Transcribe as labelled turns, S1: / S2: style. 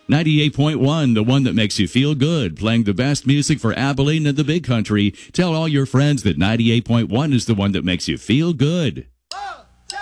S1: 98.1, the one that makes you feel good, playing the best music for Abilene and the Big Country. Tell all your friends that 98.1 is the one that makes you feel good.